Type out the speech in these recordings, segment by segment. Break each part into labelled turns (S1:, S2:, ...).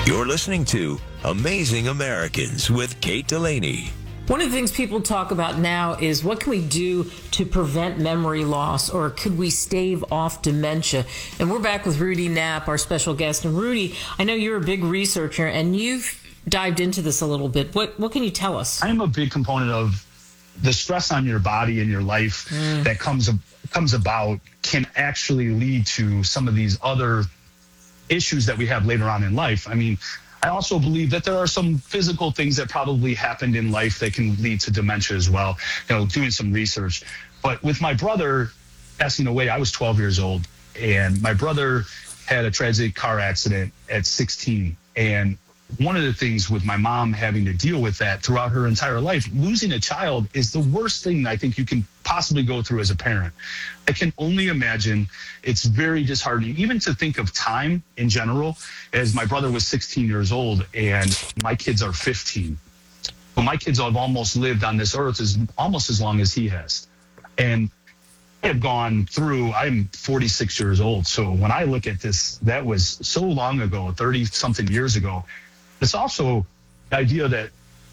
S1: You're listening to Amazing Americans with Kate Delaney.
S2: One of the things people talk about now is what can we do to prevent memory loss, or could we stave off dementia? And we're back with Rudy Knapp, our special guest. And Rudy, I know you're a big researcher and you've dived into this a little bit. What can you tell us?
S3: I'm a big component of the stress on your body and your life that comes about can actually lead to some of these other issues that we have later on in life. I mean, I also believe that there are some physical things that probably happened in life that can lead to dementia as well, doing some research. But with my brother passing away, I was 12 years old, and my brother had a tragic car accident at 16. And one of the things with my mom having to deal with that throughout her entire life, losing a child is the worst thing I think you can possibly go through as a parent. I can only imagine. It's very disheartening, even to think of time in general, as my brother was 16 years old and my kids are 15. Well, my kids have almost lived on this earth almost as long as he has. And I have gone through, I'm 46 years old. So when I look at this, that was so long ago, 30 something years ago. It's also the idea that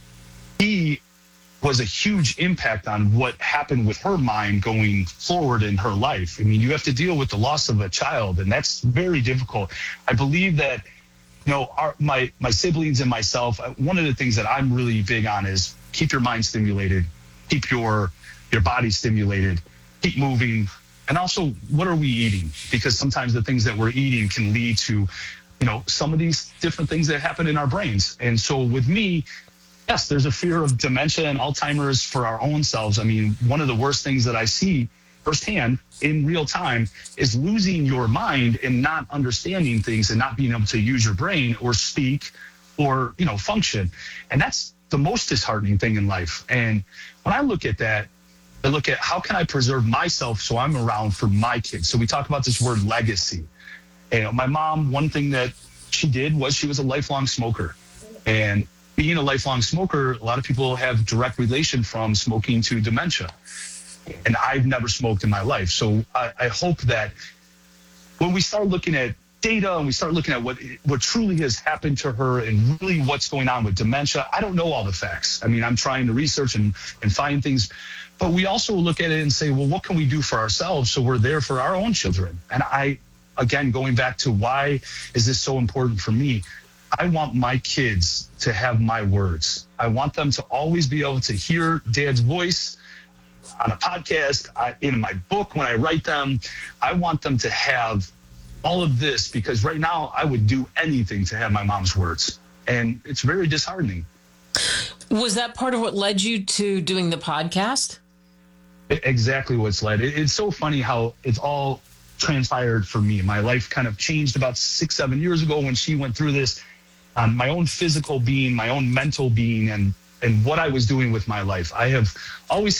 S3: he was a huge impact on what happened with her mind going forward in her life. I mean, you have to deal with the loss of a child, and that's very difficult. I believe that, my siblings and myself, one of the things that I'm really big on is keep your mind stimulated, keep your body stimulated, keep moving. And also, what are we eating? Because sometimes the things that we're eating can lead to some of these different things that happen in our brains. And so with me, yes, there's a fear of dementia and Alzheimer's for our own selves. I mean, one of the worst things that I see firsthand in real time is losing your mind and not understanding things and not being able to use your brain or speak or, function. And that's the most disheartening thing in life. And when I look at that, I look at how can I preserve myself so I'm around for my kids. So we talk about this word legacy. My mom, one thing that she did was she was a lifelong smoker. And being a lifelong smoker, a lot of people have direct relation from smoking to dementia. And I've never smoked in my life. So I hope that when we start looking at data and we start looking at what truly has happened to her and really what's going on with dementia, I don't know all the facts. I mean, I'm trying to research and find things. But we also look at it and say, well, what can we do for ourselves so we're there for our own children? And again, going back to why is this so important for me? I want my kids to have my words. I want them to always be able to hear Dad's voice on a podcast, in my book, when I write them. I want them to have all of this because right now I would do anything to have my mom's words. And it's very disheartening.
S2: Was that part of what led you to doing the podcast?
S3: Exactly what's led. It's so funny how it's all transpired for me. My life kind of changed about 6-7 years ago when she went through this. My own physical being, my own mental being, and what I was doing with my life. I have always